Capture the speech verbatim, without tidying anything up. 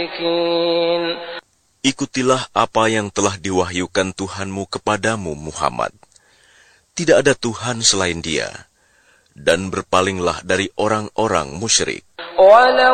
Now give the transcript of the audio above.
المشركين. Ikutilah apa yang telah diwahyukan Tuhanmu kepadamu, Muhammad. Tidak ada Tuhan selain Dia, dan berpalinglah dari orang-orang musyrik. ولو